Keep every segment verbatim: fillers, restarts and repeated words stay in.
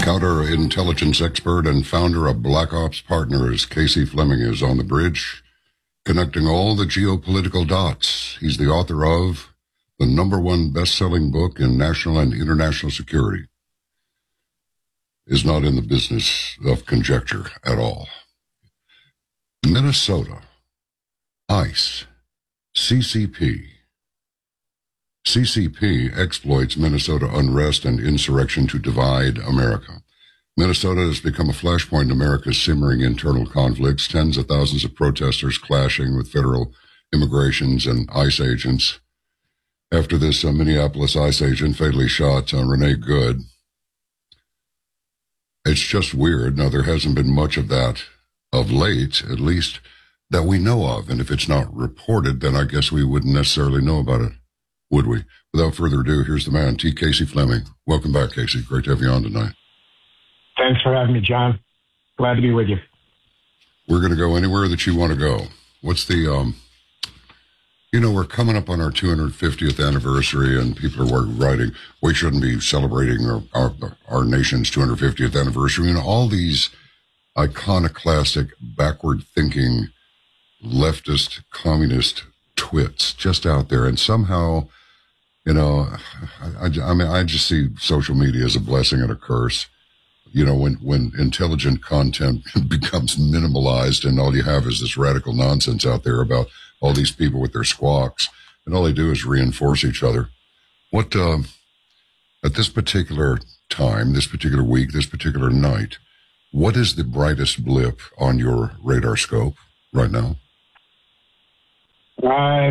Counterintelligence expert and founder of Black Ops Partners, Casey Fleming, is on the bridge, connecting all the geopolitical dots. He's the author of the number one best-selling book in national and international security. Is not in the business of conjecture at all. Minnesota, ICE, C C P. C C P exploits Minnesota unrest and insurrection to divide America. Minnesota has become a flashpoint in America's simmering internal conflicts, tens of thousands of protesters clashing with federal immigrations and ICE agents. After this uh, Minneapolis ICE agent fatally shot uh, Renee Good, it's just weird. Now, there hasn't been much of that of late, at least that we know of. And if it's not reported, then I guess we wouldn't necessarily know about it, would we? Without further ado, here's the man, T. Casey Fleming. Welcome back, Casey. Great to have you on tonight. Thanks for having me, John. Glad to be with you. We're going to go anywhere that you want to go. What's the, um, you know, we're coming up on our two hundred fiftieth anniversary, and people are writing, we shouldn't be celebrating our, our, our nation's two hundred fiftieth anniversary. And all these iconoclastic, backward-thinking, leftist, communist twits just out there. And somehow, you know, I, I, I mean, I just see social media as a blessing and a curse. You know, when, when intelligent content becomes minimalized and all you have is this radical nonsense out there about all these people with their squawks, and all they do is reinforce each other. What, uh, at this particular time, this particular week, this particular night, what is the brightest blip on your radar scope right now? Uh,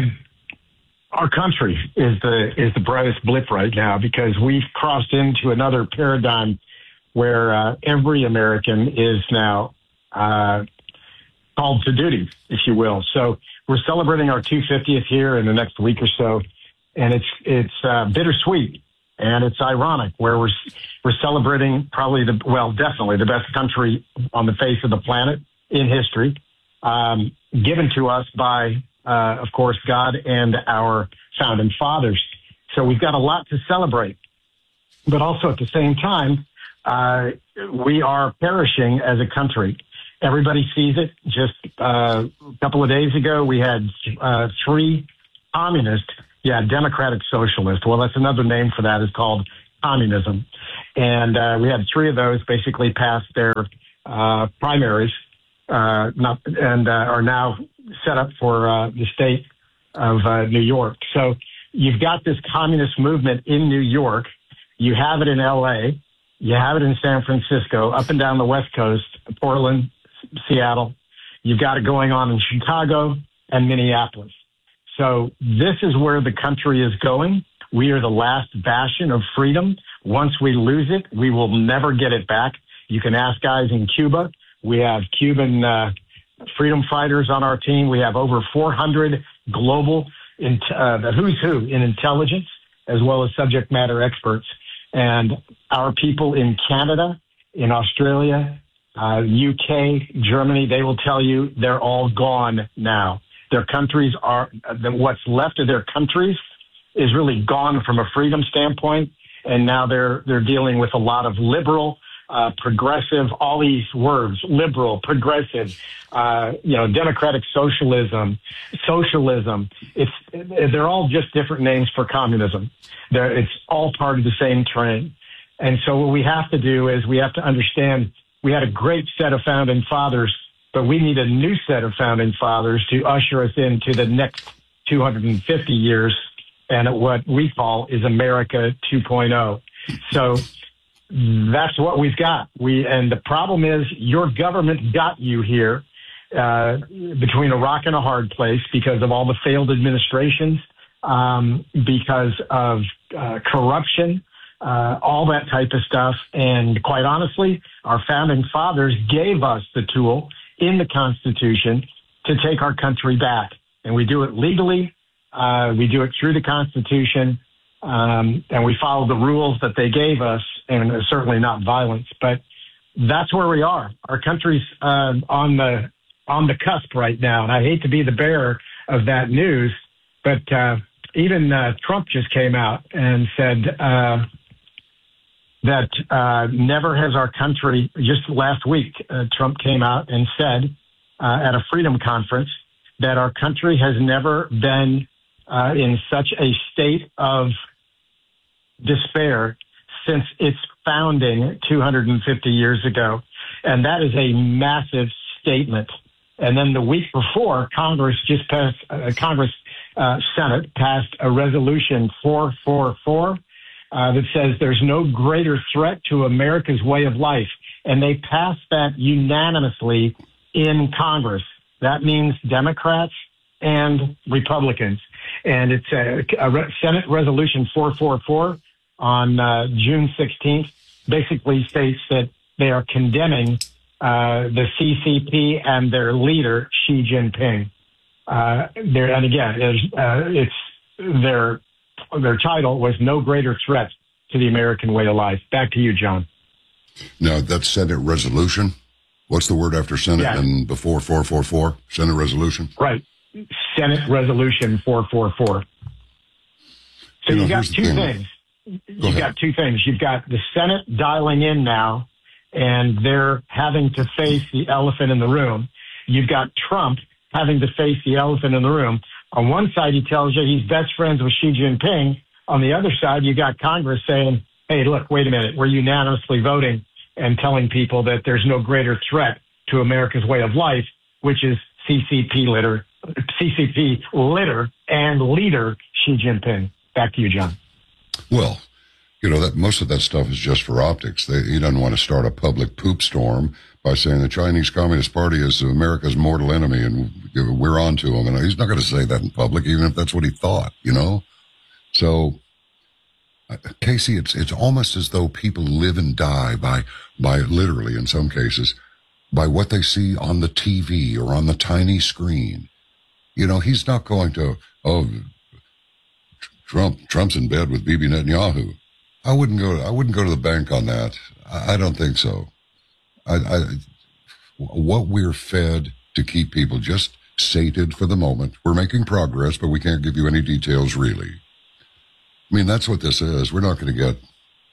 our country is the is the brightest blip right now, because we've crossed into another paradigm where uh, every American is now uh, called to duty, if you will. So we're celebrating our two hundred fiftieth here in the next week or so, and it's it's uh, bittersweet, and it's ironic where we're we're celebrating probably the well, definitely the best country on the face of the planet in history, um, given to us by, uh, of course, God and our founding fathers. So we've got a lot to celebrate, but also at the same time, uh, we are perishing as a country. Everybody sees it. Just uh, a couple of days ago, we had uh, three communist, yeah, democratic socialist. Well, that's another name for that. It's called communism. And uh, we had three of those basically pass their uh, primaries, uh, not, and uh, are now set up for uh, the state of uh, New York. So you've got this communist movement in New York. You have it in L A. You have it in San Francisco, up and down the West Coast, Portland, Seattle. You've got it going on in Chicago and Minneapolis. So this is where the country is going. We are the last bastion of freedom. Once we lose it, we will never get it back. You can ask guys in Cuba. We have Cuban uh, freedom fighters on our team. We have over four hundred global, in, uh, the who's who in intelligence, as well as subject matter experts. And our people in Canada, in Australia, uh, U K, Germany, they will tell you they're all gone now. Their countries are, what's left of their countries is really gone from a freedom standpoint. And now they're, they're dealing with a lot of liberal, uh, progressive, all these words, liberal, progressive, uh, you know, democratic socialism, socialism. It's, they're all just different names for communism. They're, it's all part of the same train. And so what we have to do is we have to understand we had a great set of founding fathers, but we need a new set of founding fathers to usher us into the next two hundred fifty years and what we call is America two point oh. So that's what we've got. We, and the problem is your government got you here uh, between a rock and a hard place because of all the failed administrations, um, because of uh, corruption, uh, all that type of stuff. And quite honestly, our founding fathers gave us the tool in the Constitution to take our country back. And we do it legally. Uh, we do it through the Constitution. Um, and we follow the rules that they gave us, and certainly not violence. But that's where we are. Our country's uh, on the on the cusp right now. And I hate to be the bearer of that news, but uh, even uh, Trump just came out and said, uh, that uh, never has our country, just last week, uh, Trump came out and said uh, at a freedom conference that our country has never been uh, in such a state of despair since its founding two hundred fifty years ago. And that is a massive statement. And then the week before, Congress just passed, uh, Congress uh, Senate passed a resolution four forty-four uh, that says there's no greater threat to America's way of life. And they passed that unanimously in Congress. That means Democrats and Republicans. And it's a, a re- Senate Resolution four forty-four on uh, June sixteenth basically states that they are condemning uh, the C C P and their leader, Xi Jinping. Uh, there, and again, it's, uh, it's their their title was "No Greater Threat to the American Way of Life." Back to you, John. Now, that's Senate resolution. What's the word after Senate Yeah. and before four forty-four? Senate resolution? Right. Senate Resolution four forty-four. So You know, you got here's the two thing. things. Go You've ahead. got two things. You've got the Senate dialing in now, and they're having to face the elephant in the room. You've got Trump having to face the elephant in the room. On one side, he tells you he's best friends with Xi Jinping. On the other side, you got Congress saying, hey, look, wait a minute. We're unanimously voting and telling people that there's no greater threat to America's way of life, which is C C P litter, C C P litter and leader Xi Jinping. Back to you, John. Well, you know, that most of that stuff is just for optics. They, he doesn't want to start a public poop storm by saying the Chinese Communist Party is America's mortal enemy and we're on to him. And he's not going to say that in public, even if that's what he thought, you know? So, uh, Casey, it's it's almost as though people live and die by, by literally, in some cases, by what they see on the T V or on the tiny screen. You know, he's not going to, oh, Trump Trump's in bed with Bibi Netanyahu. I wouldn't go. I wouldn't go to the bank on that. I, I don't think so. I, I, what we're fed to keep people just sated for the moment. We're making progress, but we can't give you any details really. I mean, that's what this is. We're not going to get.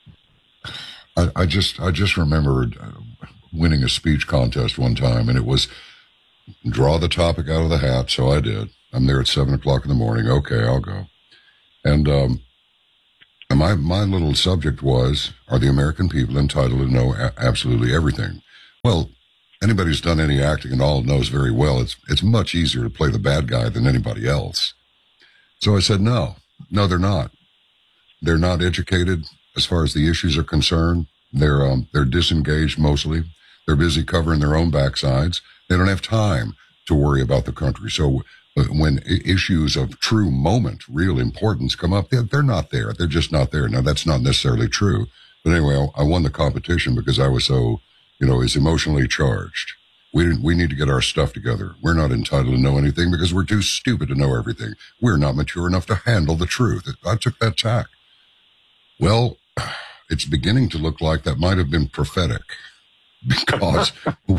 I, I just, I just remembered winning a speech contest one time, and it was draw the topic out of the hat. So I did. I'm there at seven o'clock in the morning. Okay, I'll go. And um, my my little subject was, are the American people entitled to know a- absolutely everything? Well, anybody who's done any acting at all knows very well it's it's much easier to play the bad guy than anybody else. So I said, no, no, they're not. They're not educated as far as the issues are concerned. They're um, they're disengaged mostly. They're busy covering their own backsides. They don't have time to worry about the country. So uh, when I- issues of true moment, real importance come up, they're, they're not there. They're just not there. Now, that's not necessarily true. But anyway, I, I won the competition because I was so, you know, is emotionally charged. We didn't, we need to get our stuff together. We're not entitled to know anything because we're too stupid to know everything. We're not mature enough to handle the truth. I took that tack. Well, it's beginning to look like that might have been prophetic because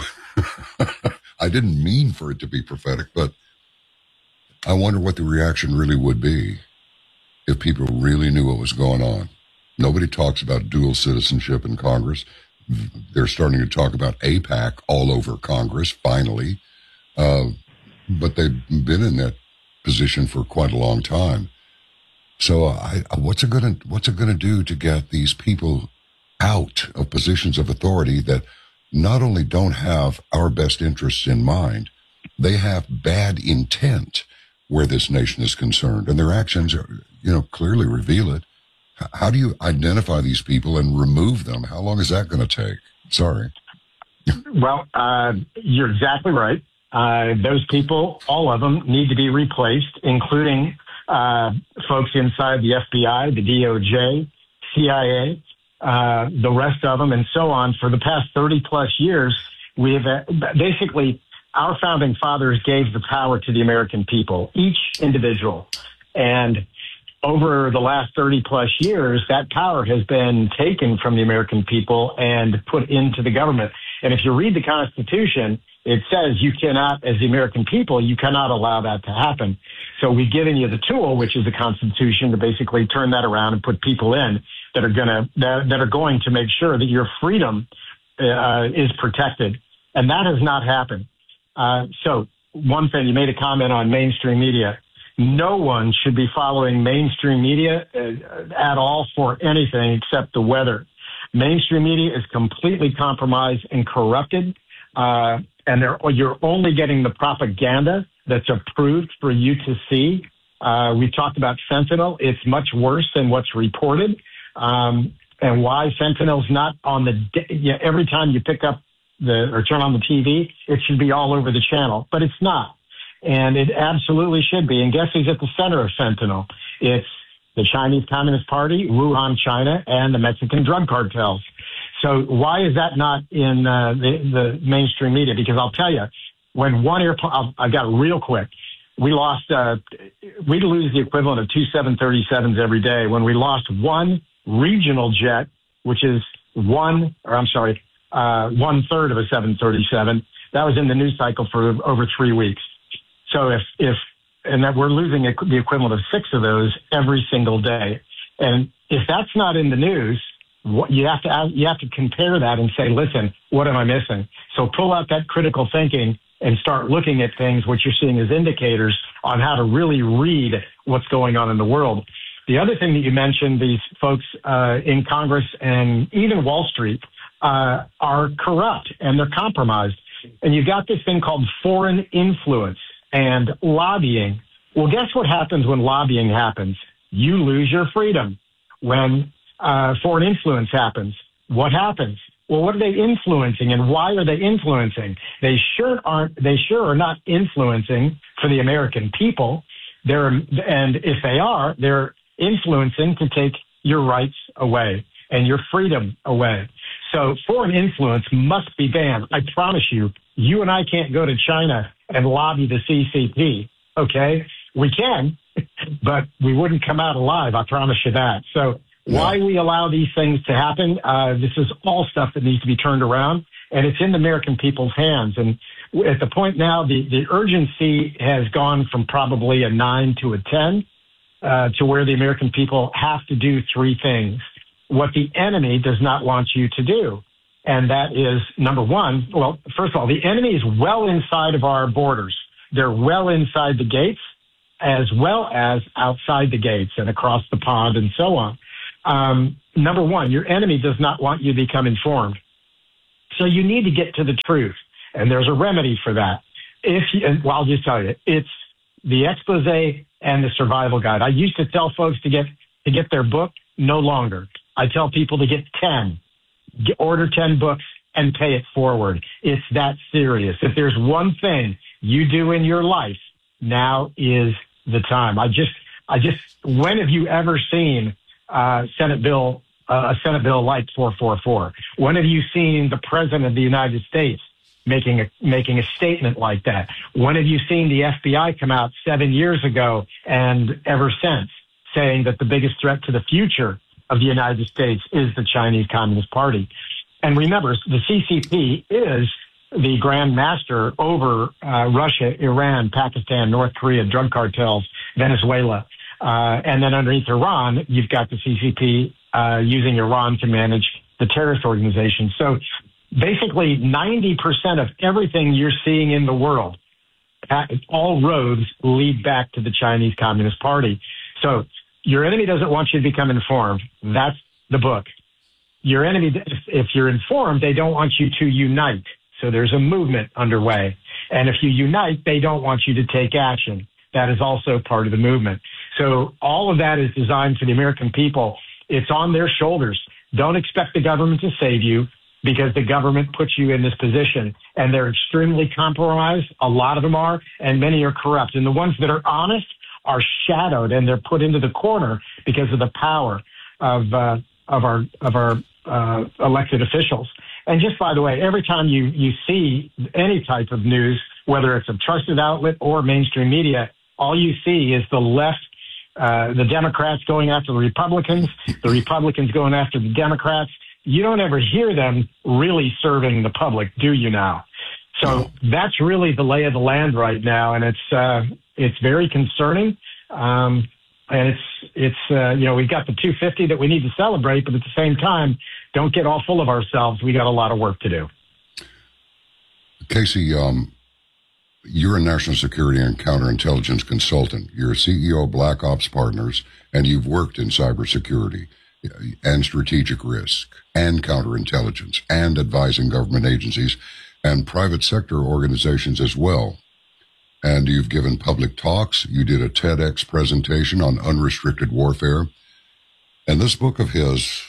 I didn't mean for it to be prophetic, but I wonder what the reaction really would be if people really knew what was going on. Nobody talks about dual citizenship in Congress. They're starting to talk about AIPAC all over Congress, finally. Uh, but they've been in that position for quite a long time. So I, what's it going to what's it going to do to get these people out of positions of authority that not only don't have our best interests in mind, they have bad intent where this nation is concerned, and their actions, are, you know, clearly reveal it. H- how do you identify these people and remove them? How long is that going to take? Sorry. Well, uh, you're exactly right. Uh, those people, all of them, need to be replaced, including uh, folks inside the F B I, the D O J, C I A, uh, the rest of them, and so on. For the past thirty plus years, we have uh, basically, our founding fathers gave the power to the American people, each individual. And over the last thirty plus years, that power has been taken from the American people and put into the government. And if you read the Constitution, it says you cannot, as the American people, you cannot allow that to happen. So we've given you the tool, which is the Constitution, to basically turn that around and put people in that are gonna that, that are going to make sure that your freedom uh, is protected, and that has not happened. Uh, so one thing, you made a comment on mainstream media. No one should be following mainstream media uh, at all for anything except the weather. Mainstream media is completely compromised and corrupted, uh, and they're, you're only getting the propaganda that's approved for you to see. Uh, we talked about fentanyl. It's much worse than what's reported. Um, and why fentanyl's not on the, yeah, every time you pick up the, or turn on the T V, it should be all over the channel, but it's not. And it absolutely should be. And guess who's at the center of fentanyl? It's the Chinese Communist Party, Wuhan, China, and the Mexican drug cartels. So why is that not in uh, the, the mainstream media? Because I'll tell you, when one airplane, I got it real quick. We lost, uh, we lose the equivalent of two seven thirty-sevens every day. When we lost one regional jet, which is one, or I'm sorry, uh, one third of a seven thirty-seven, that was in the news cycle for over three weeks. So if, if, and that we're losing the equivalent of six of those every single day. And if that's not in the news, what you have to, you have to compare that and say, listen, what am I missing? So pull out that critical thinking and start looking at things, what you're seeing as indicators on how to really read what's going on in the world. The other thing that you mentioned, these folks uh, in Congress and even Wall Street uh, are corrupt and they're compromised. And you've got this thing called foreign influence and lobbying. Well, guess what happens when lobbying happens? You lose your freedom. When uh, foreign influence happens, what happens? Well, what are they influencing and why are they influencing? They sure aren't, they sure are not influencing for the American people. They're, and if they are, they're influencing to take your rights away and your freedom away. So foreign influence must be banned. I promise you, you and I can't go to China and lobby the C C P. Okay. We can, but we wouldn't come out alive. I promise you that. So why we allow these things to happen, uh, this is all stuff that needs to be turned around, and it's in the American people's hands. And at the point now, the, the urgency has gone from probably a nine to a ten, uh, to where the American people have to do three things. What the enemy does not want you to do. And that is, number one, well, first of all, the enemy is well inside of our borders. They're well inside the gates, as well as outside the gates and across the pond and so on. Um, number one, your enemy does not want you to become informed. So you need to get to the truth. And there's a remedy for that. If you, and well, I'll just tell you, it's the expose and the survival guide. I used to tell folks to get, to get their book, no longer. I tell people to get ten, get, order ten books and pay it forward. It's that serious. If there's one thing you do in your life, now is the time. I just, I just, when have you ever seen uh, Senate bill, uh, a Senate bill like four forty-four? When have you seen the President of the United States making a, making a statement like that? When have you seen the F B I come out seven years ago and ever since saying that the biggest threat to the future of the United States is the Chinese Communist Party? And remember, the C C P is the grand master over uh, Russia, Iran, Pakistan, North Korea, drug cartels, Venezuela. Uh, and then underneath Iran, you've got the C C P uh, using Iran to manage the terrorist organization. So basically ninety percent of everything you're seeing in the world, all roads lead back to the Chinese Communist Party. So your enemy doesn't want you to become informed. That's the book. Your enemy, if you're informed, they don't want you to unite. So there's a movement underway. And if you unite, they don't want you to take action. That is also part of the movement. So all of that is designed for the American people. It's on their shoulders. Don't expect the government to save you because the government puts you in this position. And they're extremely compromised. A lot of them are, and many are corrupt. And the ones that are honest are shadowed and they're put into the corner because of the power of uh, of our of our uh, elected officials. And just by the way, every time you you see any type of news, whether it's a trusted outlet or mainstream media, all you see is the left, uh, the Democrats going after the Republicans, the Republicans going after the Democrats, you don't ever hear them really serving the public, do you now? So that's really the lay of the land right now, and it's uh, it's very concerning. Um, and it's it's uh, you know, we've got the two fifty that we need to celebrate, but at the same time, don't get all full of ourselves. We got a lot of work to do. Casey, um, you're a national security and counterintelligence consultant. You're a C E O of Black Ops Partners, and you've worked in cybersecurity and strategic risk and counterintelligence and advising government agencies and private sector organizations as well. And you've given public talks. You did a TEDx presentation on unrestricted warfare. And this book of his,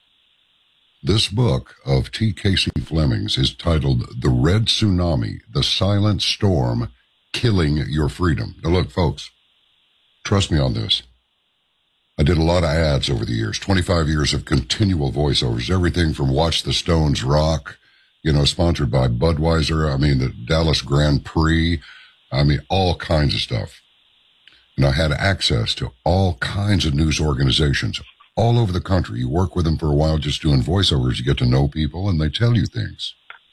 this book of T. Casey Fleming's is titled The Red Tsunami, The Silent Storm Killing Your Freedom. Now look, folks, trust me on this. I did a lot of ads over the years, twenty-five years of continual voiceovers, everything from Watch the Stones Rock, you know, sponsored by Budweiser, I mean, the Dallas Grand Prix, I mean, all kinds of stuff. And I had access to all kinds of news organizations all over the country. You work with them for a while just doing voiceovers, you get to know people, and they tell you things.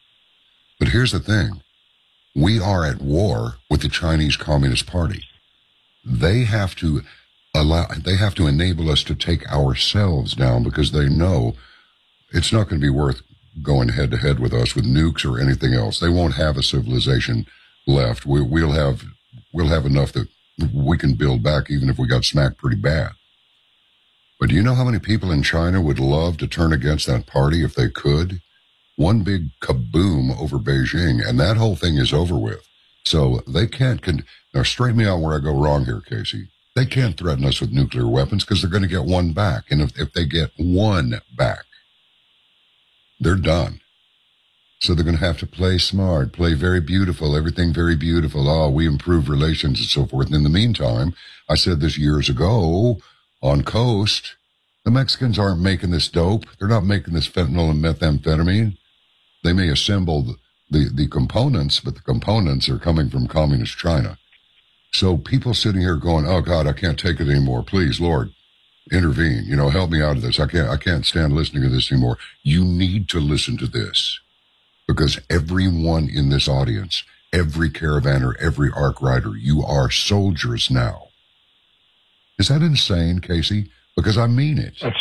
But here's the thing. We are at war with the Chinese Communist Party. They have to allow, they have to enable us to take ourselves down because they know it's not going to be worth going head to head with us with nukes or anything else. They won't have a civilization left. We, we'll have, we'll have enough that we can build back even if we got smacked pretty bad. But do you know how many people in China would love to turn against that party if they could? One big kaboom over Beijing, and that whole thing is over with. So they can't, con- now straighten me out where I go wrong here, Casey. They can't threaten us with nuclear weapons because they're going to get one back. And if, if they get one back, they're done. So they're going to have to play smart, play very beautiful, everything very beautiful. Oh, we improve relations and so forth. And in the meantime, I said this years ago on Coast, the Mexicans aren't making this dope. They're not making this fentanyl and methamphetamine. They may assemble the, the, the components, but the components are coming from communist China. So people sitting here going, oh, God, I can't take it anymore. Please, Lord, intervene. You know, help me out of this. I can't, I can't stand listening to this anymore. You need to listen to this because everyone in this audience, every caravaner, every arc rider, you are soldiers now. Is that insane, Casey? Because I mean it. It's,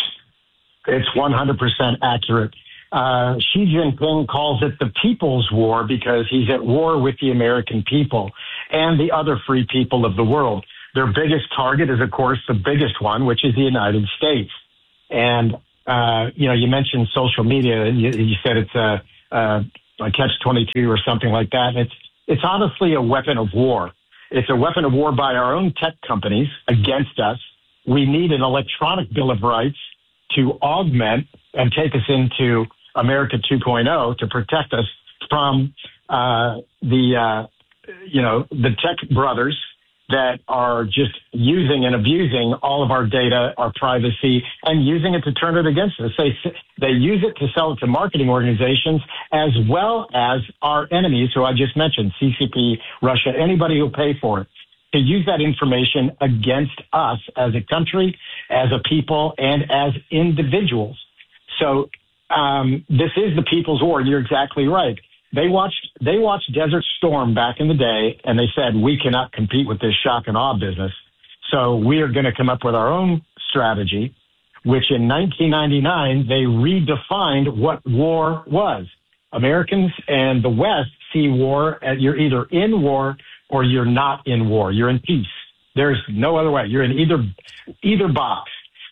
it's one hundred percent accurate. Uh, Xi Jinping calls it the People's War because he's at war with the American people and the other free people of the world. Their biggest target is, of course, the biggest one, which is the United States. And, uh, you know, you mentioned social media. You, you said it's a, a, a catch twenty-two or something like that. And it's, it's honestly a weapon of war. It's a weapon of war by our own tech companies against us. We need an electronic Bill of Rights to augment and take us into America two point oh to protect us from uh, the, uh, you know, the tech brothers that are just using and abusing all of our data, our privacy, and using it to turn it against us. They, they use it to sell it to marketing organizations as well as our enemies, who I just mentioned, C C P, Russia, anybody who'll pay for it, to use that information against us as a country, as a people, and as individuals. So um, this is the people's war. You're exactly right. They watched they watched Desert Storm back in the day, and they said, we cannot compete with this shock and awe business. So we are going to come up with our own strategy, which in nineteen ninety-nine, they redefined what war was. Americans and the West see war as you're either in war or you're not in war. You're in peace. There's no other way. You're in either either box.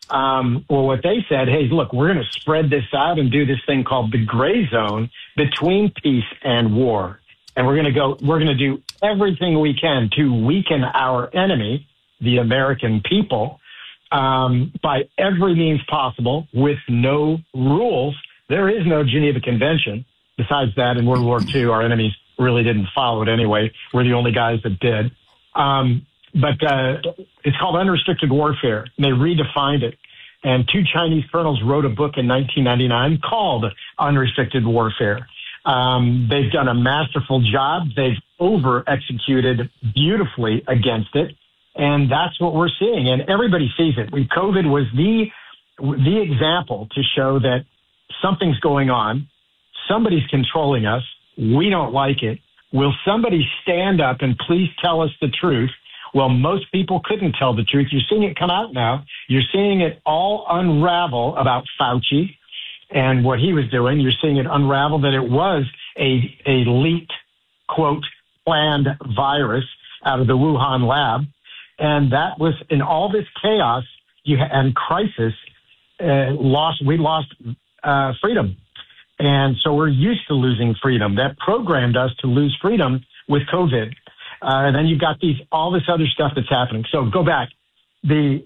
Um, well, what they said, hey, look, we're going to spread this out and do this thing called the gray zone between peace and war. And we're going to go, we're going to do everything we can to weaken our enemy, the American people, um, by every means possible with no rules. There is no Geneva Convention. Besides that, in World War Two, our enemies really didn't follow it anyway. We're the only guys that did. Um, but uh, it's called unrestricted warfare, and they redefined it. And two Chinese colonels wrote a book in nineteen ninety-nine called Unrestricted Warfare. Um, they've done a masterful job. They've over-executed beautifully against it, and that's what we're seeing. And everybody sees it. We, COVID was the the example to show that something's going on. Somebody's controlling us. We don't like it. Will somebody stand up and please tell us the truth? Well, most people couldn't tell the truth. You're seeing it come out now. You're seeing it all unravel about Fauci and what he was doing. You're seeing it unravel that it was a, a leaked, quote, planned virus out of the Wuhan lab. And that was, in all this chaos you ha- and crisis, uh, lost, we lost uh, freedom. And so we're used to losing freedom. That programmed us to lose freedom with COVID. Uh, and then you've got these, all this other stuff that's happening. So go back. The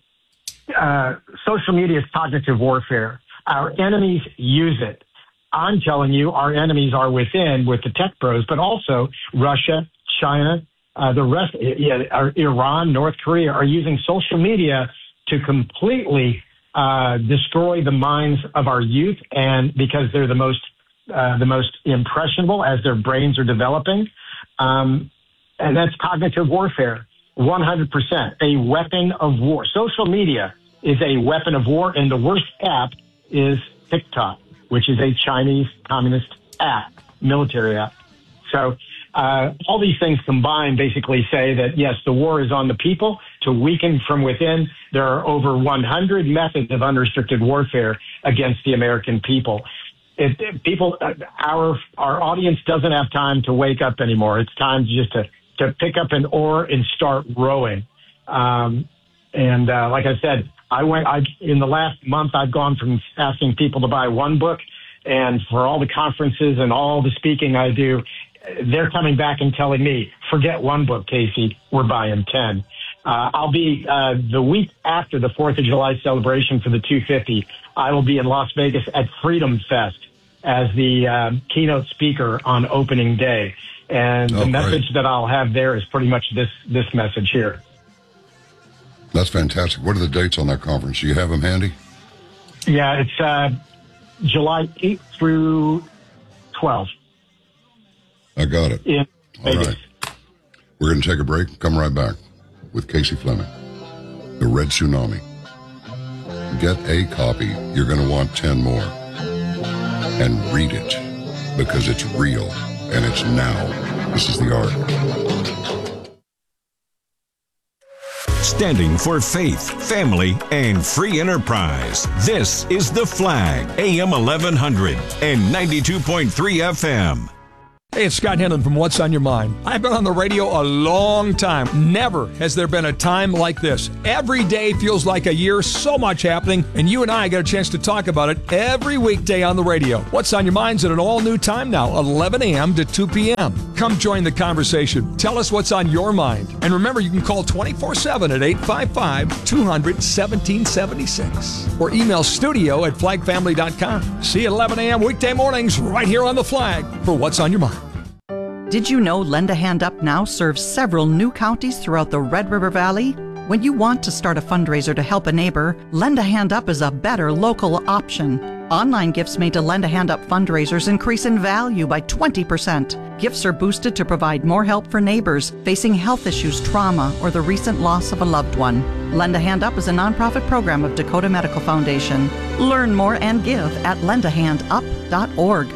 uh, social media is cognitive warfare. Our enemies use it. I'm telling you, our enemies are within with the tech bros, but also Russia, China, uh, the rest, yeah, Iran, North Korea are using social media to completely uh, destroy the minds of our youth, and because they're the most uh, the most impressionable as their brains are developing. Um, And that's cognitive warfare, one hundred percent, a weapon of war. Social media is a weapon of war, and the worst app is TikTok, which is a Chinese communist app, military app. So uh, all these things combined basically say that, yes, the war is on the people to weaken from within. There are over one hundred methods of unrestricted warfare against the American people. It, it, people, uh, our our audience doesn't have time to wake up anymore. It's time just to to pick up an oar and start rowing. Um, and uh, like I said, I went, I, in the last month, I've gone from asking people to buy one book, and for all the conferences and all the speaking I do, they're coming back and telling me, forget one book, Casey, we're buying ten. Uh, I'll be, uh, the week after the fourth of July celebration for the two fifty, I will be in Las Vegas at Freedom Fest as the uh, keynote speaker on opening day. And the oh, message right. that I'll have there is pretty much this this message here. That's fantastic. What are the dates on that conference? Do you have them handy? Yeah, it's uh, July eighth through twelfth. I got it. In All Vegas. right. We're going to take a break. Come right back with Casey Fleming, The Red Tsunami. Get a copy. You're going to want ten more. And read it, because it's real. And it's now. This is the art. Standing for faith, family, and free enterprise. This is The Flag, A M eleven hundred and ninety-two point three F M. Hey, it's Scott Henlon from What's on Your Mind. I've been on the radio a long time. Never has there been a time like this. Every day feels like a year, so much happening, and you and I get a chance to talk about it every weekday on the radio. What's on Your Mind's at an all-new time now, eleven a.m. to two p.m. Come join the conversation. Tell us what's on your mind. And remember, you can call twenty-four seven at eight five five, two hundred, seventeen seventy-six or email studio at flag family dot com. See you at eleven a.m. weekday mornings right here on The Flag for What's on Your Mind. Did you know Lend a Hand Up now serves several new counties throughout the Red River Valley? When you want to start a fundraiser to help a neighbor, Lend a Hand Up is a better local option. Online gifts made to Lend a Hand Up fundraisers increase in value by twenty percent. Gifts are boosted to provide more help for neighbors facing health issues, trauma, or the recent loss of a loved one. Lend a Hand Up is a nonprofit program of Dakota Medical Foundation. Learn more and give at lend a hand up dot org.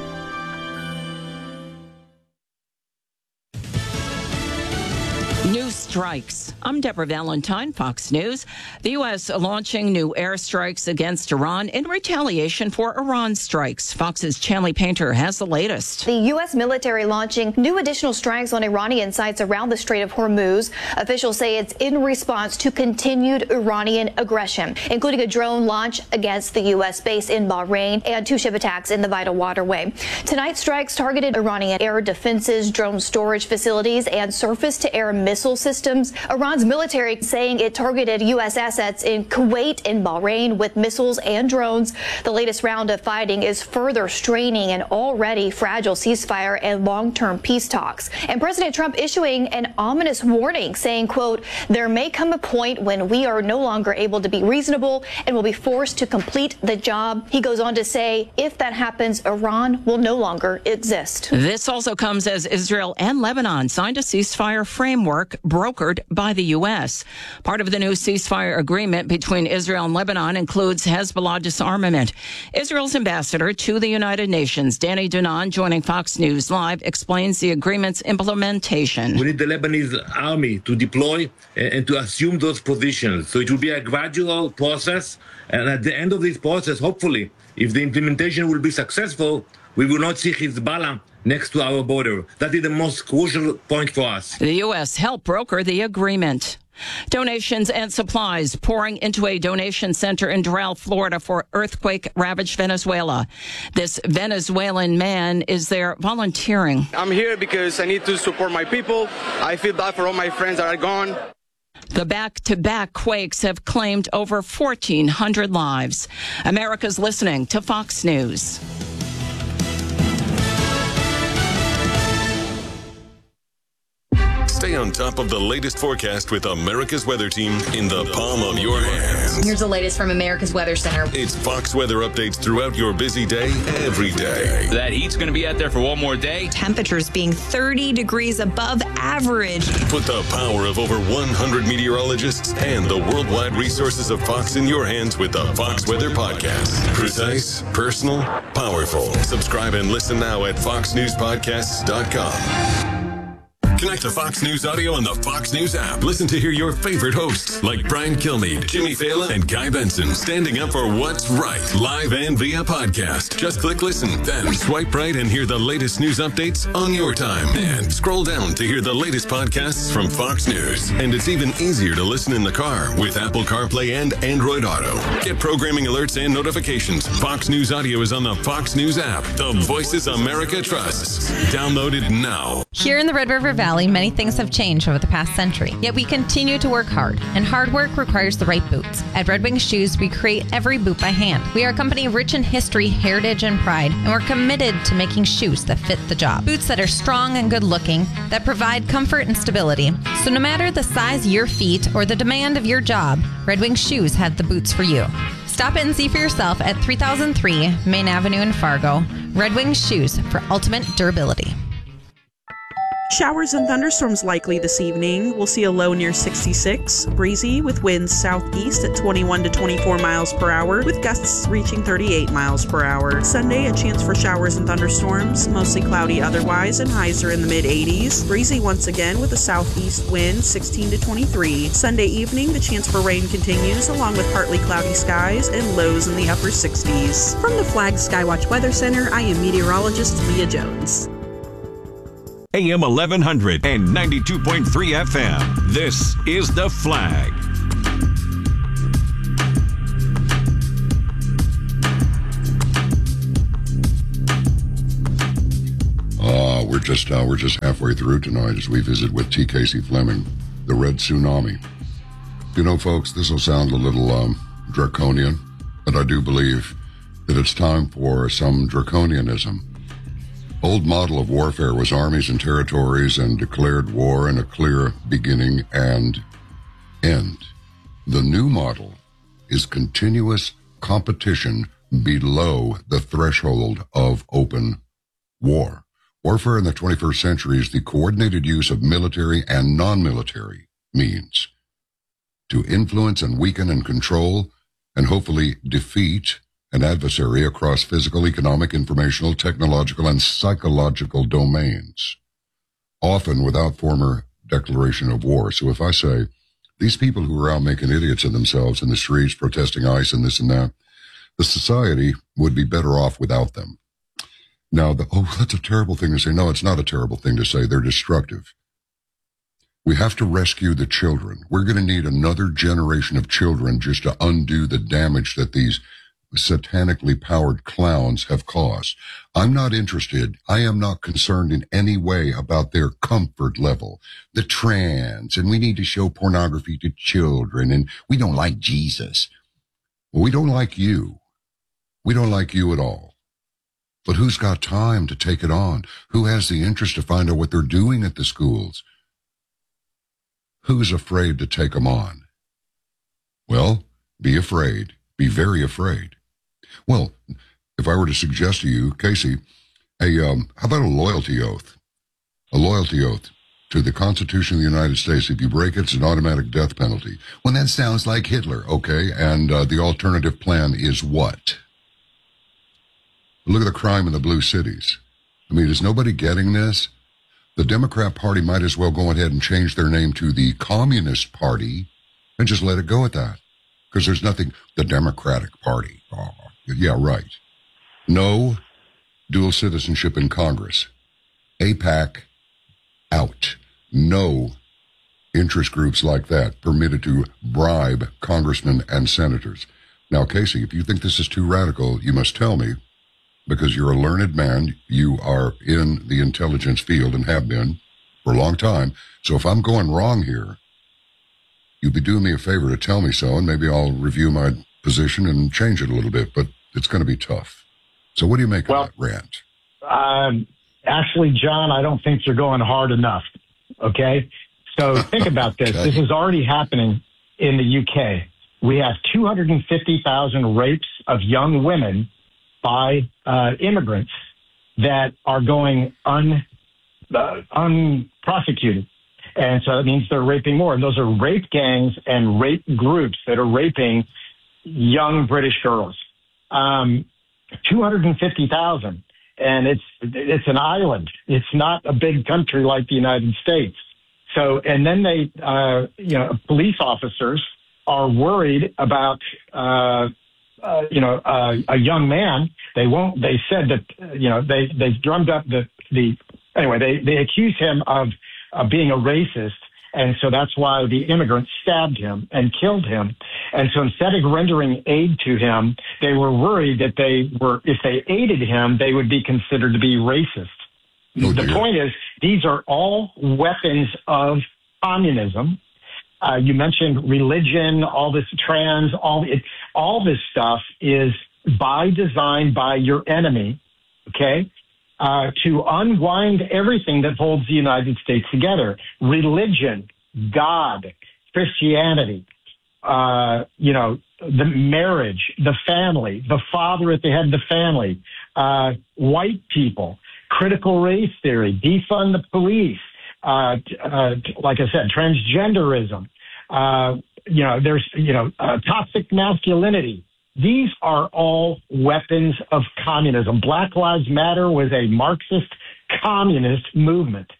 New strikes. I'm Deborah Valentine, Fox News. The U S launching new airstrikes against Iran in retaliation for Iran strikes. Fox's Chanley Painter has the latest. The U S military launching new additional strikes on Iranian sites around the Strait of Hormuz. Officials say it's in response to continued Iranian aggression, including a drone launch against the U S base in Bahrain and two ship attacks in the vital waterway. Tonight's strikes targeted Iranian air defenses, drone storage facilities, and surface-to-air missile systems. Iran's military saying it targeted U S assets in Kuwait and Bahrain with missiles and drones. The latest round of fighting is further straining an already fragile ceasefire and long-term peace talks. And President Trump issuing an ominous warning saying, quote, there may come a point when we are no longer able to be reasonable and will be forced to complete the job. He goes on to say, if that happens, Iran will no longer exist. This also comes as Israel and Lebanon signed a ceasefire framework work brokered by the U S. Part of the new ceasefire agreement between Israel and Lebanon includes Hezbollah disarmament. Israel's ambassador to the United Nations, Danny Danon, joining Fox News Live, explains the agreement's implementation. We need the Lebanese army to deploy and to assume those positions. So it will be a gradual process. And at the end of this process, hopefully, if the implementation will be successful, we will not see Hezbollah next to our border. That is the most crucial point for us. The U S helped broker the agreement. Donations and supplies pouring into a donation center in Doral, Florida for earthquake-ravaged Venezuela. This Venezuelan man is there volunteering. I'm here because I need to support my people. I feel bad for all my friends that are gone. The back-to-back quakes have claimed over fourteen hundred lives. America's listening to Fox News. Stay on top of the latest forecast with America's Weather Team in the palm of your hands. Here's the latest from America's Weather Center. It's Fox weather updates throughout your busy day, every day. That heat's going to be out there for one more day. Temperatures being thirty degrees above average. Put the power of over one hundred meteorologists and the worldwide resources of Fox in your hands with the Fox Weather Podcast. Precise, personal, powerful. Subscribe and listen now at fox news podcasts dot com. Connect to Fox News Audio on the Fox News app. Listen to hear your favorite hosts like Brian Kilmeade, Jimmy Fallon, and Guy Benson standing up for what's right, live and via podcast. Just click listen, then swipe right and hear the latest news updates on your time. And scroll down to hear the latest podcasts from Fox News. And it's even easier to listen in the car with Apple CarPlay and Android Auto. Get programming alerts and notifications. Fox News Audio is on the Fox News app. The voices America trusts. Download it now. Here in the Red River Valley, many things have changed over the past century, yet we continue to work hard, and hard work requires the right boots. At Red Wing Shoes, we create every boot by hand. We are a company rich in history, heritage, and pride, and we're committed to making shoes that fit the job. Boots that are strong and good-looking, that provide comfort and stability. So no matter the size of your feet or the demand of your job, Red Wing Shoes have the boots for you. Stop in and see for yourself at three thousand three Main Avenue in Fargo. Red Wing Shoes for ultimate durability. Showers and thunderstorms likely this evening. We'll see a low near sixty-six, breezy with winds southeast at twenty-one to twenty-four miles per hour, with gusts reaching thirty-eight miles per hour. Sunday, a chance for showers and thunderstorms, mostly cloudy otherwise, and highs are in the mid eighties. Breezy once again with a southeast wind, sixteen to twenty-three. Sunday evening, the chance for rain continues, along with partly cloudy skies and lows in the upper sixties. From the Flag Skywatch Weather Center, I am meteorologist Leah Jones. A M eleven hundred and ninety-two point three F M. This is The Flag. Uh, we're just uh, we're just halfway through tonight as we visit with T. Casey Fleming, the Red Tsunami. You know, folks, this will sound a little um, draconian, but I do believe that it's time for some draconianism. Old model of warfare was armies and territories and declared war and a clear beginning and end. The new model is continuous competition below the threshold of open war. Warfare in the twenty-first century is the coordinated use of military and non-military means to influence and weaken and control and hopefully defeat an adversary across physical, economic, informational, technological, and psychological domains, often without former declaration of war. So if I say, these people who are out making idiots of themselves in the streets, protesting ICE and this and that, the society would be better off without them. Now, the, oh, that's a terrible thing to say. No, it's not a terrible thing to say. They're destructive. We have to rescue the children. We're going to need another generation of children just to undo the damage that these satanically powered clowns have caused. I'm not interested. I am not concerned in any way about their comfort level. The trans, and we need to show pornography to children, and we don't like Jesus. Well, we don't like you. We don't like you at all. But who's got time to take it on? Who has the interest to find out what they're doing at the schools? Who's afraid to take them on? Well, be afraid. Be very afraid. Well, if I were to suggest to you, Casey, a, um, how about a loyalty oath? A loyalty oath. to the Constitution of the United States. If you break it, it's an automatic death penalty. Well, that sounds like Hitler, okay? And uh, the alternative plan is what? Look at the crime in the blue cities. I mean, is nobody getting this? The Democrat Party might as well go ahead and change their name to the Communist Party and just let it go at that. Because there's nothing, the Democratic Party. Oh, yeah, right. No dual citizenship in Congress. AIPAC out. No interest groups like that permitted to bribe congressmen and senators. Now, Casey, if you think this is too radical, you must tell me, because you're a learned man. You are in the intelligence field and have been for a long time. So if I'm going wrong here, you'd be doing me a favor to tell me so, and maybe I'll review my position and change it a little bit, but it's going to be tough. So what do you make well, of that rant? Um, actually, John, I don't think you're going hard enough, okay? So think about this. Okay. This is already happening in the U K. We have two hundred fifty thousand rapes of young women by uh, immigrants that are going un, uh, unprosecuted. And so that means they're raping more. And those are rape gangs and rape groups that are raping young British girls. Um, two hundred fifty thousand. And it's, it's an island. It's not a big country like the United States. So, and then they, uh, you know, police officers are worried about, uh, uh, you know, uh, a young man. They won't, they said that, you know, they, they drummed up the, the, anyway, they, they accuse him of, of being a racist. And so that's why the immigrants stabbed him and killed him. And so instead of rendering aid to him, they were worried that they were, if they aided him, they would be considered to be racist. Oh, the dear. point is, these are all weapons of communism. Uh, you mentioned religion, all this trans, all it, all this stuff is by design by your enemy, okay, uh, to unwind everything that holds the United States together. Religion, God, Christianity, uh, you know, the marriage, the family, the father at the head of the family, uh, white people, critical race theory, defund the police, uh, uh, like I said, transgenderism, uh, you know, there's, you know, uh, toxic masculinity. These are all weapons of communism. Black Lives Matter was a Marxist communist movement.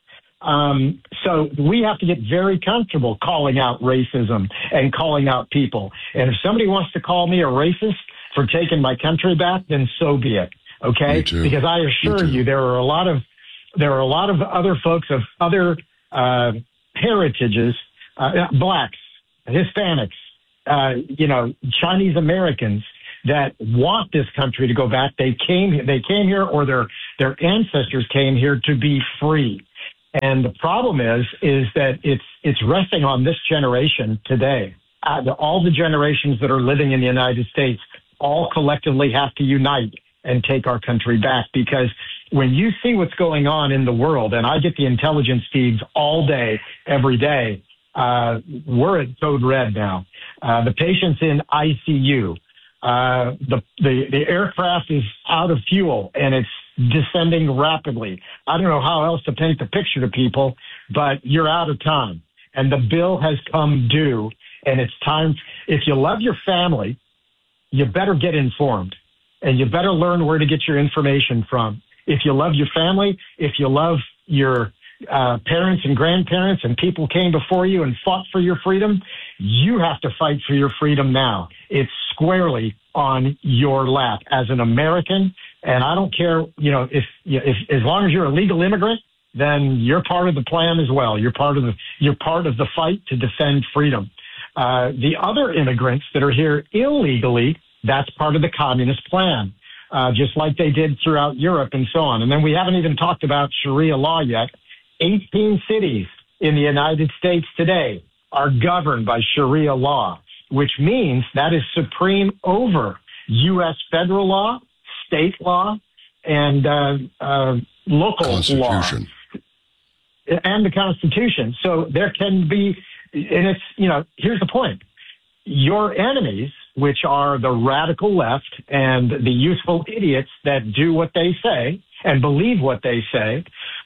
Um, so we have to get very comfortable calling out racism and calling out people. And if somebody wants to call me a racist for taking my country back, then so be it. Okay? Because I assure you, there are a lot of, there are a lot of other folks of other, uh, heritages, uh, blacks, Hispanics, uh, you know, Chinese Americans that want this country to go back. They came, they came here, or their, their ancestors came here to be free. And the problem is, is that it's, it's resting on this generation today. Uh, the, all the generations that are living in the United States all collectively have to unite and take our country back, because when you see what's going on in the world, and I get the intelligence feeds all day, every day, uh, we're at code red now. Uh, the patient's in I C U. Uh, the, the, the aircraft is out of fuel and it's descending rapidly. I don't know how else to paint the picture to people, but you're out of time and the bill has come due, and it's time. If you love your family, you better get informed. And you better learn where to get your information from. If you love your family, if you love your uh, parents and grandparents and people came before you and fought for your freedom, you have to fight for your freedom now. It's squarely on your lap as an American. And I don't care, you know, if, if as long as you're a legal immigrant, then you're part of the plan as well. You're part of the you're part of the fight to defend freedom. Uh, the other immigrants that are here illegally, that's part of the communist plan, uh, just like they did throughout Europe and so on. And then we haven't even talked about Sharia law yet. eighteen cities in the United States today are governed by Sharia law, which means that is supreme over U S federal law, state law, and uh, uh, local Constitution. law. And the Constitution. So there can be, and it's, you know, here's the point. Your enemies, which are the radical left and the useful idiots that do what they say and believe what they say,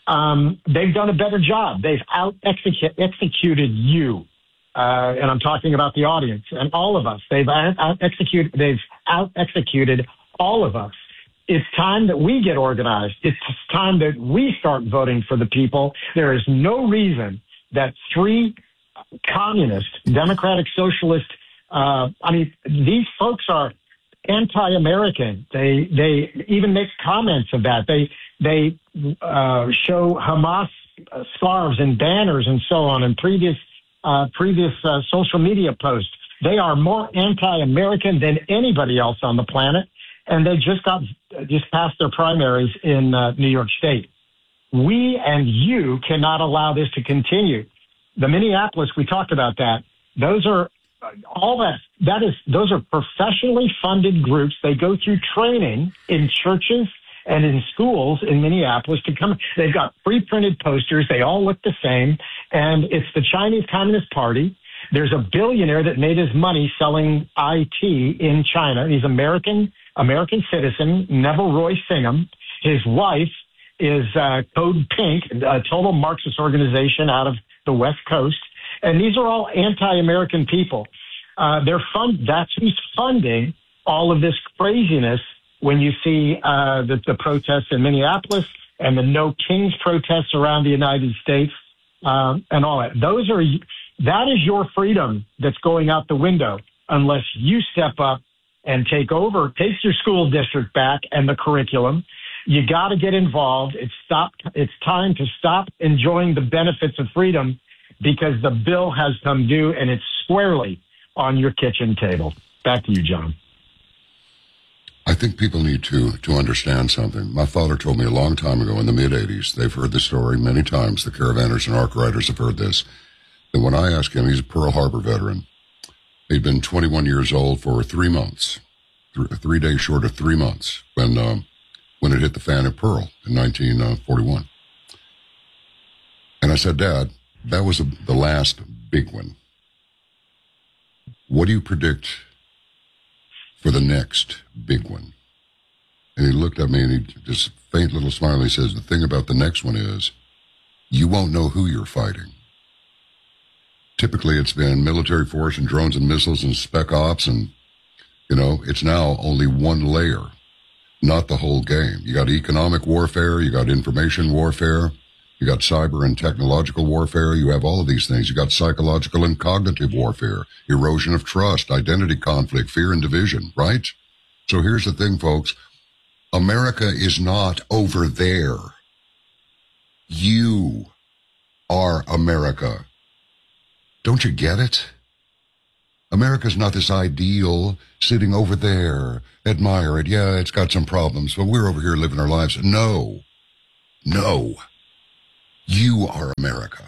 Um, they've done a better job. They've out executed you. Uh, and I'm talking about the audience and all of us. They've out executed, they've out executed all of us. It's time that we get organized. It's time that we start voting for the people. There is no reason that three communist, democratic, socialist, uh, I mean, these folks are anti-American. They, they even make comments of that. They, they, uh, show Hamas scarves and banners and so on in previous, uh, previous, uh, social media posts. They are more anti-American than anybody else on the planet. And they just got, just passed their primaries in uh, New York State. We and you cannot allow this to continue. The Minneapolis, we talked about that. Those are all that, that is, those are professionally funded groups. They go through training in churches and in schools in Minneapolis to come. They've got pre-printed posters. They all look the same. And it's the Chinese Communist Party. There's a billionaire that made his money selling I T in China. He's American, American citizen, Neville Roy Singham. His wife is uh, Code Pink, a total Marxist organization out of the West Coast. And these are all anti-American people. Uh, they're fund. That's who's funding all of this craziness. When you see uh, the, the protests in Minneapolis and the No Kings protests around the United States uh, and all that, those are that is your freedom that's going out the window unless you step up and take over, take your school district back and the curriculum. You got to get involved. It's stop. It's time to stop enjoying the benefits of freedom, because the bill has come due and it's squarely on your kitchen table. Back to you, John. I think people need to to understand something. My father told me a long time ago in the mid-eighties, they've heard the story many times, the caravanners and arc riders have heard this, that when I asked him, he's a Pearl Harbor veteran, he'd been twenty-one years old for three months, th- three days short of three months, when um, when it hit the fan at Pearl in nineteen forty-one. And I said, Dad, that was a, the last big one. What do you predict for the next big one? And he looked at me and he just faint little smile. And he says, the thing about the next one is you won't know who you're fighting. Typically it's been military force and drones and missiles and spec ops. And, you know, it's now only one layer, not the whole game. You got economic warfare. You got information warfare. You got cyber and technological warfare. You have all of these things. You got psychological and cognitive warfare, erosion of trust, identity conflict, fear and division, right? So here's the thing, folks. America is not over there. You are America. Don't you get it? America's not this ideal sitting over there. Admire it. Yeah, it's got some problems, but we're over here living our lives. No. No. You are America.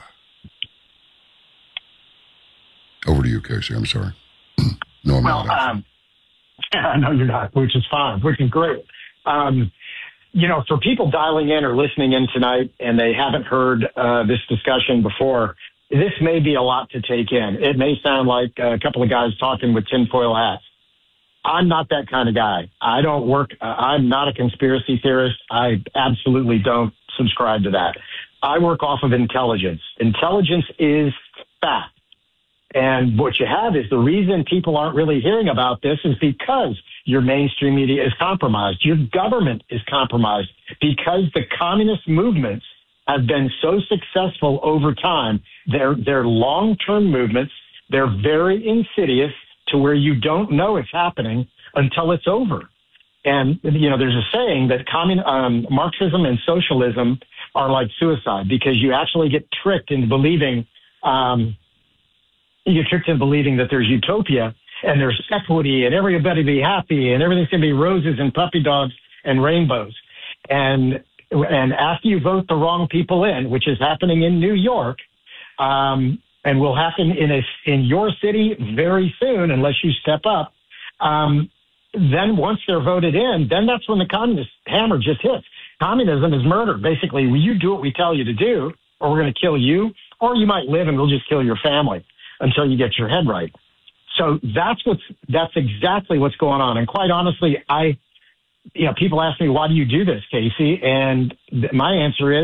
Over to you, Casey. I'm sorry. No, I'm well, not. Um, yeah, no, you're not, which is fine, which is great. Um, you know, for people dialing in or listening in tonight and they haven't heard uh, this discussion before, this may be a lot to take in. It may sound like a couple of guys talking with tinfoil hats. I'm not that kind of guy. I don't work. Uh, I'm not a conspiracy theorist. I absolutely don't subscribe to that. I work off of intelligence. Intelligence is fact. And what you have is the reason people aren't really hearing about this is because your mainstream media is compromised. Your government is compromised because the communist movements have been so successful over time. They're, they're long-term movements. They're very insidious to where you don't know it's happening until it's over. And, you know, there's a saying that commun, um, Marxism and socialism are like suicide because you actually get tricked into believing, um, you get tricked into believing that there's utopia and there's equity and everybody be happy and everything's going to be roses and puppy dogs and rainbows. And, and after you vote the wrong people in, which is happening in New York, um, and will happen in a, in your city very soon, unless you step up, um, then once they're voted in, then that's when the communist hammer just hits. Communism is murder. Basically, you do what we tell you to do, or we're going to kill you, or you might live and we'll just kill your family until you get your head right. So that's what's, that's exactly what's going on. And quite honestly, I, you know, people ask me, why do you do this, Casey? And th- my answer is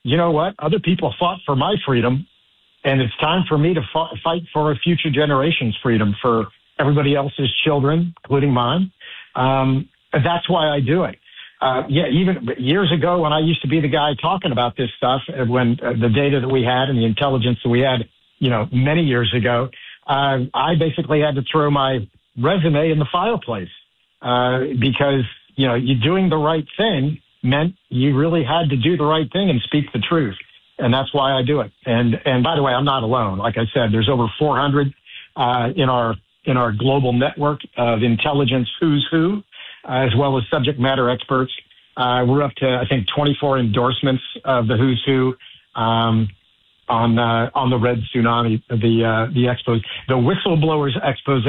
you know what? Other people fought for my freedom, and it's time for me to f- fight for a future generation's freedom, for everybody else's children, including mine. Um, and that's why I do it. Uh, yeah, even years ago when I used to be the guy talking about this stuff, when uh, the data that we had and the intelligence that we had, you know, many years ago, uh, I basically had to throw my resume in the fireplace uh, because, you know, you doing the right thing meant you really had to do the right thing and speak the truth. And that's why I do it. And, and by the way, I'm not alone. Like I said, there's over four hundred uh, in our in our global network of intelligence who's who, uh, as well as subject matter experts. Uh, we're up to, I think, twenty-four endorsements of the who's who um, on uh, on the Red Tsunami, the uh, the expose, the whistleblowers expose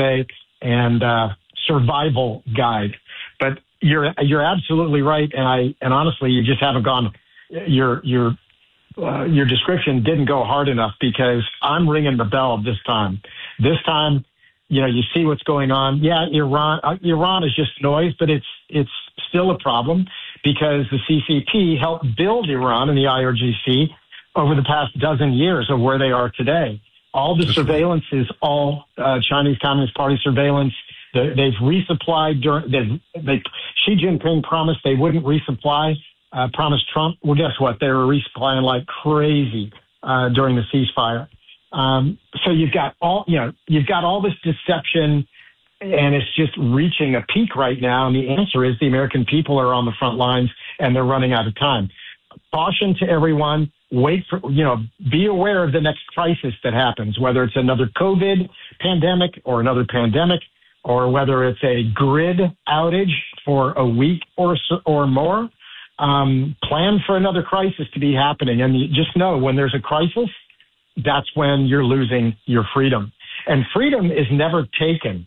and uh, survival guide. But you're you're absolutely right, and I and honestly, you just haven't gone. Your your uh, your description didn't go hard enough, because I'm ringing the bell this time. This time, you know, you see what's going on. Yeah, Iran uh, Iran is just noise, but it's it's still a problem, because the C C P helped build Iran and the I R G C over the past dozen years of where they are today. All the surveillance is all uh, Chinese Communist Party surveillance. They, they've resupplied during. They, they Xi Jinping promised they wouldn't resupply. Uh, promised Trump. Well, guess what? They were resupplying like crazy uh, during the ceasefire. Um, so you've got all, you know, you've got all this deception, and it's just reaching a peak right now. And the answer is the American people are on the front lines, and they're running out of time. Caution to everyone. Wait for, you know, be aware of the next crisis that happens, whether it's another COVID pandemic or another pandemic, or whether it's a grid outage for a week or so, or more. Um, plan for another crisis to be happening. And you just know when there's a crisis, that's when you're losing your freedom. And freedom is never taken.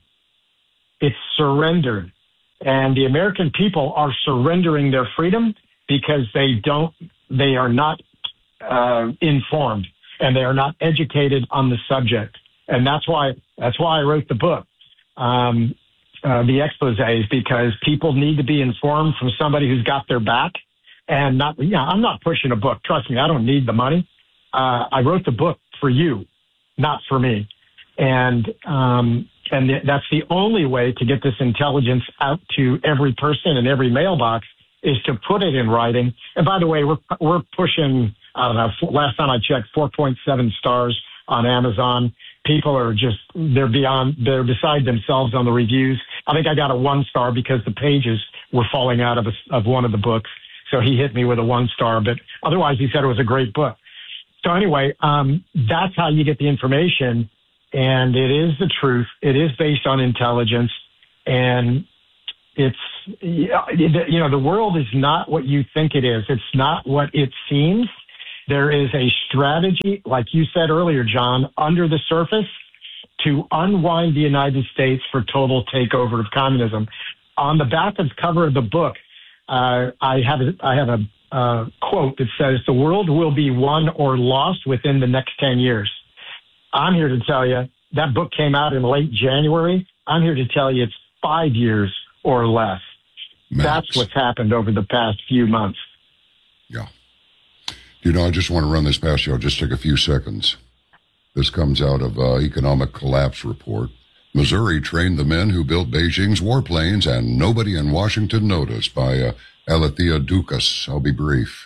It's surrendered. And the American people are surrendering their freedom because they don't, they are not uh, informed, and they are not educated on the subject. And that's why, that's why I wrote the book, um, uh, the exposés, because people need to be informed from somebody who's got their back. And not, yeah, you know, I'm not pushing a book. Trust me, I don't need the money. Uh, I wrote the book for you, not for me. And, um, and th- that's the only way to get this intelligence out to every person in every mailbox, is to put it in writing. And by the way, we're, we're pushing, I don't know, last time I checked, four point seven stars on Amazon. People are just, they're beyond, they're beside themselves on the reviews. I think I got a one star because the pages were falling out of a, of one of the books. So he hit me with a one star, but otherwise he said it was a great book. So anyway, um, that's how you get the information. And it is the truth. It is based on intelligence. And it's, you know, the world is not what you think it is. It's not what it seems. There is a strategy, like you said earlier, John, under the surface to unwind the United States for total takeover of communism. On the back of the cover of the book, uh, I have a, I have a uh, quote that says, "The world will be won or lost within the next ten years." I'm here to tell you that book came out in late January. I'm here to tell you it's five years or less. Max. That's what's happened over the past few months. Yeah. You know, I just want to run this past you. I'll just take a few seconds. This comes out of uh, Economic Collapse Report. Missouri trained the men who built Beijing's warplanes, and nobody in Washington noticed, by uh, Alethea Dukas. I'll be brief.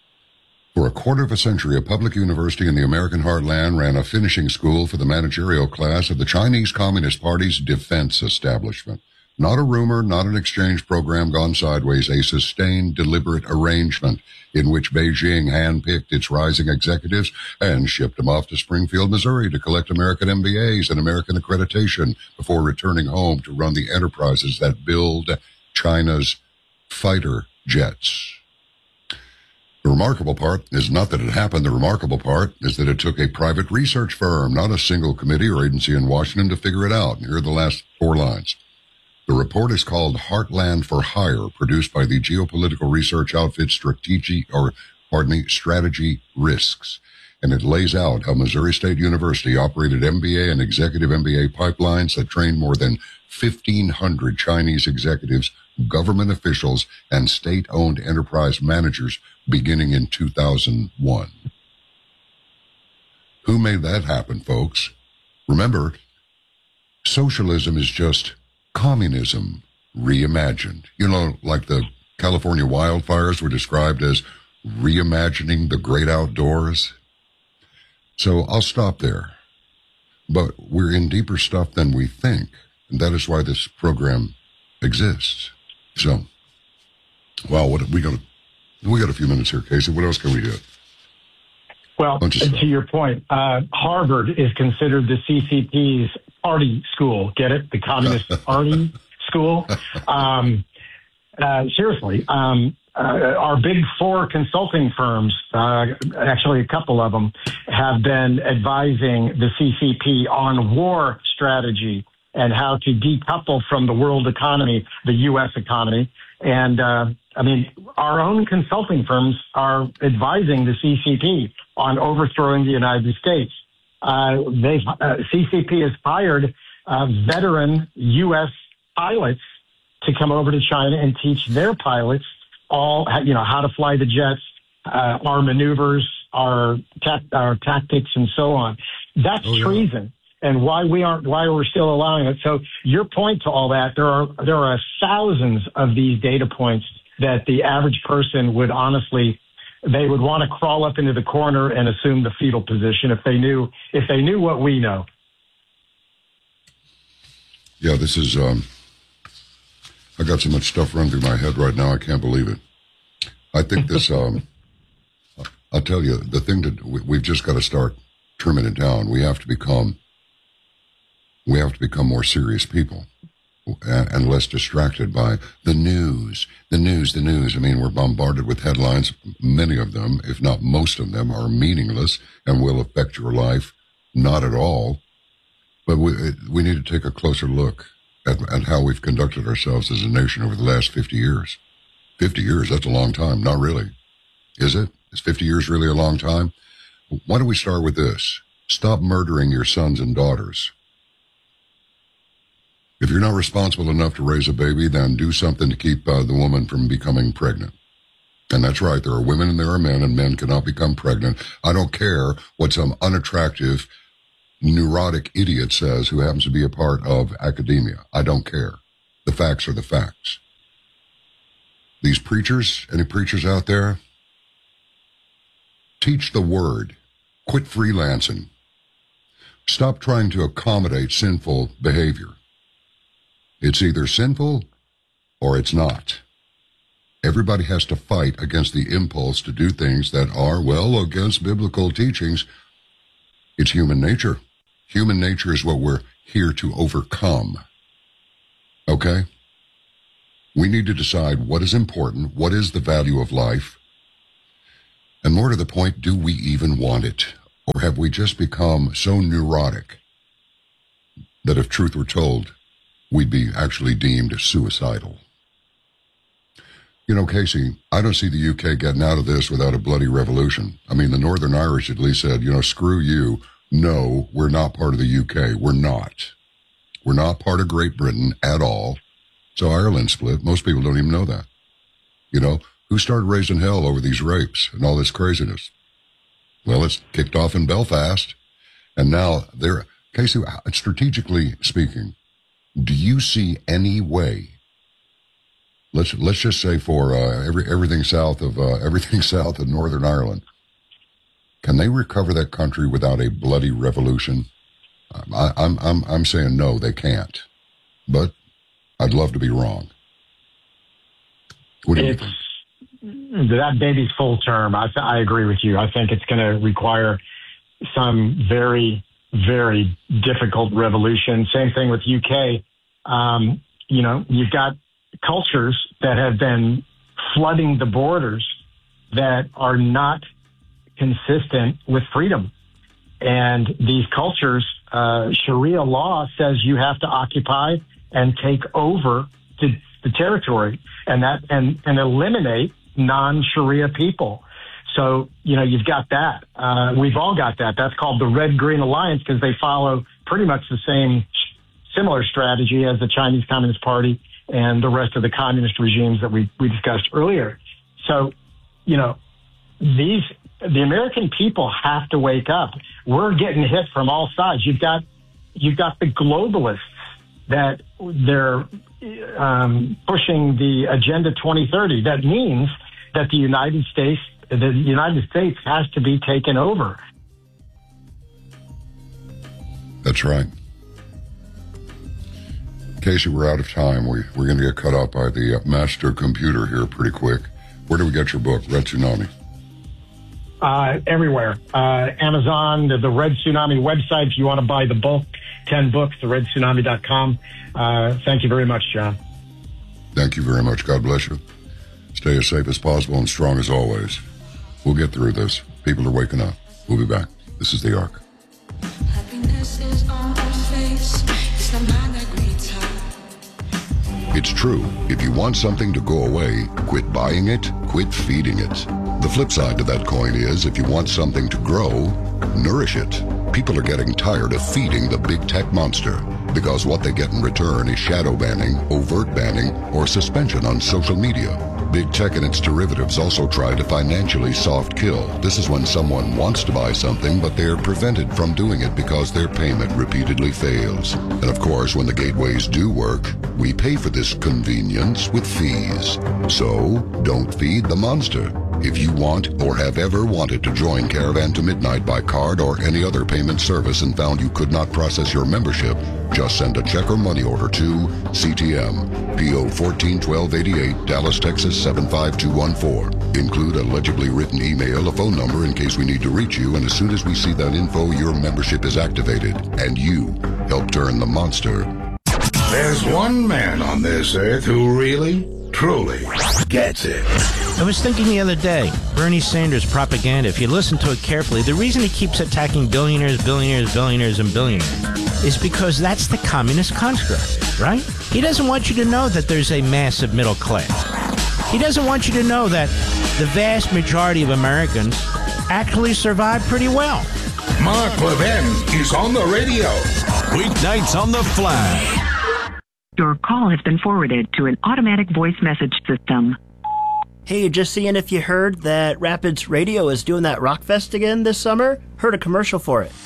For a quarter of a century, a public university in the American heartland ran a finishing school for the managerial class of the Chinese Communist Party's defense establishment. Not a rumor, not an exchange program gone sideways, a sustained, deliberate arrangement in which Beijing handpicked its rising executives and shipped them off to Springfield, Missouri to collect American M B As and American accreditation before returning home to run the enterprises that build China's fighter jets. The remarkable part is not that it happened. The remarkable part is that it took a private research firm, not a single committee or agency in Washington, to figure it out. And here are the last four lines. The report is called Heartland for Hire, produced by the geopolitical research outfit Strategy, or pardon me, Strategy Risks. And it lays out how Missouri State University operated M B A and executive M B A pipelines that trained more than fifteen hundred Chinese executives government officials and state-owned enterprise managers beginning in two thousand one. Who made that happen, folks? Remember, socialism is just communism reimagined. You know, like the California wildfires were described as reimagining the great outdoors. So I'll stop there. But we're in deeper stuff than we think, and that is why this program exists. So, wow, what we got? We got a few minutes here, Casey. What else can we do? Well, to your point, uh, Harvard is considered the C C P's party school. Get it? The Communist Party school. Um, uh, seriously, um, uh, our big four consulting firms, uh, actually a couple of them, have been advising the C C P on war strategy and how to decouple from the world economy, the U S economy. And, uh, I mean, our own consulting firms are advising the C C P on overthrowing the United States. Uh, they, uh, C C P has hired uh, veteran U S pilots to come over to China and teach their pilots all, you know, how to fly the jets, uh, our maneuvers, our, ta- our tactics, and so on. That's oh, yeah. treason. And why we aren't, why we're still allowing it. So your point to all that, there are, there are thousands of these data points that the average person would honestly, they would want to crawl up into the corner and assume the fetal position if they knew, if they knew what we know. Yeah, this is, um, I got so much stuff running through my head right now, I can't believe it. I think this, um, I'll tell you, the thing that we, we've just got to start trimming it down. We have to become, we have to become more serious people and, and less distracted by the news, the news, the news. I mean, we're bombarded with headlines. Many of them, if not most of them, are meaningless and will affect your life. Not at all. But we, we need to take a closer look at, at how we've conducted ourselves as a nation over the last fifty years. fifty years, that's a long time. Not really. Is it? Is fifty years really a long time? Why don't we start with this? Stop murdering your sons and daughters. If you're not responsible enough to raise a baby, then do something to keep uh, the woman from becoming pregnant. And that's right. There are women and there are men, and men cannot become pregnant. I don't care what some unattractive, neurotic idiot says who happens to be a part of academia. I don't care. The facts are the facts. These preachers, any preachers out there? Teach the word. Quit freelancing. Stop trying to accommodate sinful behavior. It's either sinful or it's not. Everybody has to fight against the impulse to do things that are, well, against biblical teachings. It's human nature. Human nature is what we're here to overcome. Okay? We need to decide what is important, what is the value of life, and more to the point, do we even want it? Or have we just become so neurotic that if truth were told, we'd be actually deemed suicidal? You know, Casey, I don't see the U K getting out of this without a bloody revolution. I mean, the Northern Irish at least said, you know, screw you. No, we're not part of the U K. We're not. We're not part of Great Britain at all. So Ireland split. Most people don't even know that. You know, who started raising hell over these rapes and all this craziness? Well, it's kicked off in Belfast. And now they're, Casey, strategically speaking, do you see any way? Let's let's just say for uh, every everything south of uh, everything south of Northern Ireland, can they recover that country without a bloody revolution? Um, I, I'm I'm I'm saying no, they can't. But I'd love to be wrong. What do you it's, think? That baby's full term. I I agree with you. I think it's going to require some very very difficult revolution. Same thing with U K. Um, you know, you've got cultures that have been flooding the borders that are not consistent with freedom. And these cultures, uh, Sharia law says you have to occupy and take over the, the territory and that, and, and eliminate non-Sharia people. So, you know, you've got that. Uh, we've all got that. That's called the Red Green Alliance because they follow pretty much the same similar strategy as the Chinese Communist Party and the rest of the communist regimes that we, we discussed earlier. So, you know, these the American people have to wake up. We're getting hit from all sides. You've got you've got the globalists that they're um, pushing the Agenda twenty thirty. That means that the United States the United States has to be taken over. That's right. Casey, we're out of time. We, we're going to get cut off by the uh, master computer here pretty quick. Where do we get your book, Red Tsunami? Uh, everywhere. Uh, Amazon, the, the Red Tsunami website, if you want to buy the bulk ten books, the red tsunami dot com. Uh, thank you very much, John. Thank you very much. God bless you. Stay as safe as possible and strong as always. We'll get through this. People are waking up. We'll be back. This is The Ark. It's true. If you want something to go away, quit buying it, quit feeding it. The flip side to that coin is, if you want something to grow, nourish it. People are getting tired of feeding the big tech monster, because what they get in return is shadow banning, overt banning, or suspension on social media. Big tech and its derivatives also try to financially soft kill. This is when someone wants to buy something, but they are prevented from doing it because their payment repeatedly fails. And of course, when the gateways do work, we pay for this convenience with fees. So, don't feed the monster. If you want or have ever wanted to join Caravan to Midnight by card or any other payment service and found you could not process your membership, just send a check or money order to C T M, P O fourteen twelve eighty-eight, Dallas, Texas seven five two one four. Include a legibly written email, a phone number in case we need to reach you, and as soon as we see that info, your membership is activated, and you help turn the monster. There's one man on this earth who really, truly gets it. I was thinking the other day, Bernie Sanders propaganda, if you listen to it carefully, the reason he keeps attacking billionaires, billionaires, billionaires, and billionaires is because that's the communist construct, right? He doesn't want you to know that there's a massive middle class. He doesn't want you to know that the vast majority of Americans actually survive pretty well. Mark Levin is on the radio. Weeknights on the Flag. Your call has been forwarded to an automatic voice message system. Hey, just seeing if you heard that Rapids Radio is doing that Rockfest again this summer? Heard a commercial for it.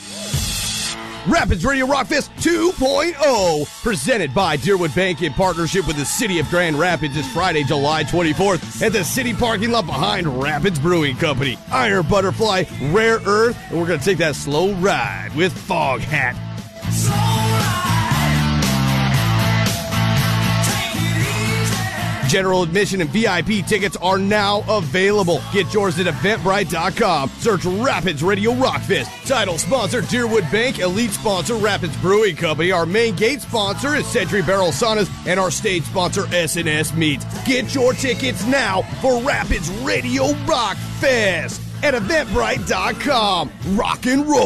Rapids Radio Rockfest two point oh, presented by Deerwood Bank in partnership with the City of Grand Rapids, is Friday, July twenty-fourth at the city parking lot behind Rapids Brewing Company. Iron Butterfly, Rare Earth, and we're going to take that slow ride with Fog Hat. General admission and V I P tickets are now available. Get yours at eventbrite dot com. Search Rapids Radio Rockfest. Title sponsor Deerwood Bank. Elite sponsor Rapids Brewing Company. Our main gate sponsor is Century Barrel Saunas. And our stage sponsor S and S Meats. Get your tickets now for Rapids Radio Rockfest at eventbrite dot com. Rock and roll.